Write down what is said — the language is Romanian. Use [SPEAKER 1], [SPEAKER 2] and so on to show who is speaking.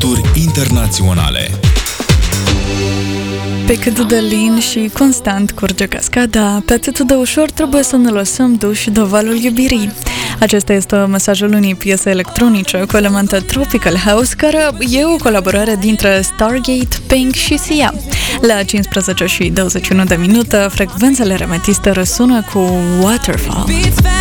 [SPEAKER 1] hituri internaționale.
[SPEAKER 2] Pe cât de lin și constant curge cascada, pe atât de ușor trebuie să ne lăsăm duși de valul iubirii. Acesta este mesajul unei piese electronice cu elemente tropical house, care e o colaborare dintre Stargate, Pink și Sia. La 15 și 21 de minute, frecvențele remetiste răsună cu Waterfall.